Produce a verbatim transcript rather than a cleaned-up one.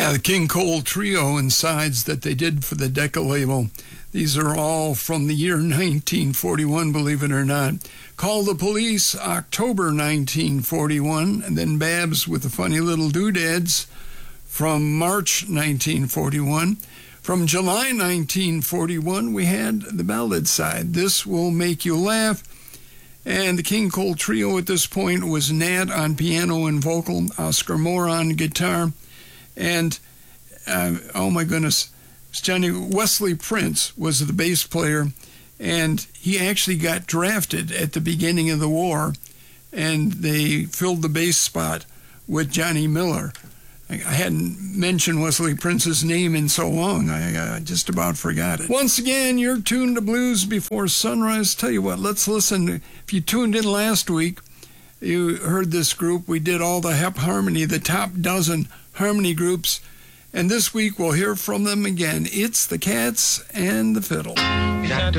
Yeah, the King Cole Trio and sides that they did for the Decca label. These are all from the year nineteen forty-one, believe it or not. Call the Police, October nineteen forty-one. And then Babs with the Funny Little Doodads from March nineteen forty-one. From July nineteen forty-one, we had the ballad side, This Will Make You Laugh. And the King Cole Trio at this point was Nat on piano and vocal, Oscar Moore on guitar, and, uh, oh my goodness, Johnny Wesley Prince was the bass player, and he actually got drafted at the beginning of the war, and they filled the bass spot with Johnny Miller. I hadn't mentioned Wesley Prince's name in so long, I uh, just about forgot it. Once again, you're tuned to Blues Before Sunrise. Tell you what, let's listen. If you tuned in last week, you heard this group. We did all the Hep Harmony, the top dozen harmony groups. And this week we'll hear from them again. It's the Cats and the Fiddle.